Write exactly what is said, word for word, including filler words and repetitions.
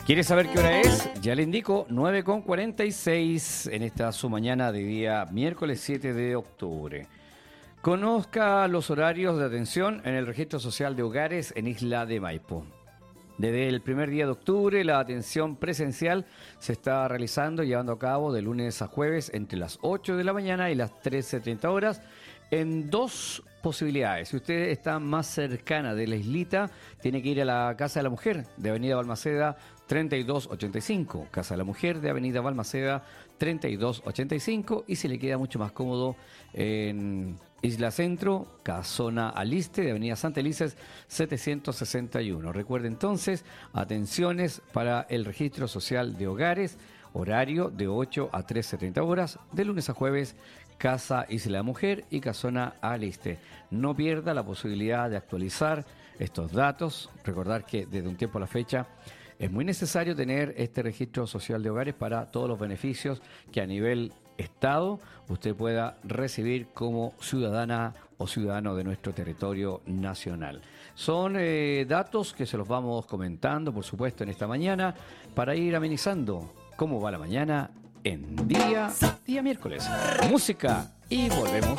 ¿Quiere saber qué hora es? Ya le indico, nueve con cuarenta y seis en esta su mañana de día miércoles siete de octubre. Conozca los horarios de atención en el Registro Social de Hogares en Isla de Maipo. Desde el primer día de octubre, la atención presencial se está realizando y llevando a cabo de lunes a jueves entre las ocho de la mañana y las trece treinta horas en dos posibilidades. Si usted está más cercana de la islita, tiene que ir a la Casa de la Mujer de Avenida Balmaceda treinta y dos ochenta y cinco. Casa de la Mujer de Avenida Balmaceda treinta y dos ochenta y cinco. Y si le queda mucho más cómodo en Isla Centro, Casona Aliste de Avenida Santa Elises setecientos sesenta y uno. Recuerde entonces, atenciones para el Registro Social de Hogares, horario de ocho a trece treinta horas, de lunes a jueves, Casa Isla Mujer y Casona Aliste. No pierda la posibilidad de actualizar estos datos. Recordar que desde un tiempo a la fecha es muy necesario tener este registro social de hogares para todos los beneficios que a nivel Estado usted pueda recibir como ciudadana o ciudadano de nuestro territorio nacional. Son eh, datos que se los vamos comentando, por supuesto, en esta mañana para ir amenizando cómo va la mañana en día, día miércoles. Música y volvemos.